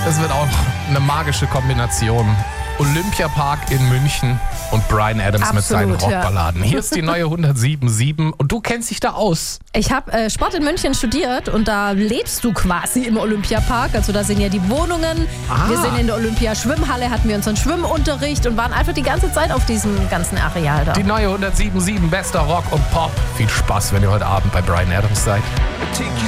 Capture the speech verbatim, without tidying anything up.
Das wird auch eine magische Kombination. Olympiapark in München und Bryan Adams Absolut, mit seinen ja. Rockballaden. Hier ist die neue hundertsieben Komma sieben und du kennst dich da aus. Ich habe äh, Sport in München studiert und da lebst du quasi im Olympiapark. Also da sind ja die Wohnungen. Ah. Wir sind in der Olympia-Schwimmhalle, hatten wir unseren Schwimmunterricht und waren einfach die ganze Zeit auf diesem ganzen Areal da. Die neue hundertsieben Komma sieben, bester Rock und Pop. Viel Spaß, wenn ihr heute Abend bei Bryan Adams seid.